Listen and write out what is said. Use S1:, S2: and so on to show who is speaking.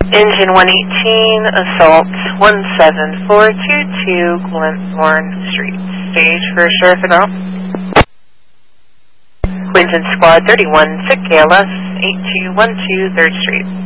S1: Engine 118, assault 17422 Glenthorne Street. Stage for Sheriff and Earl. Queens and Squad 31, SIC KLS 8212 3rd Street.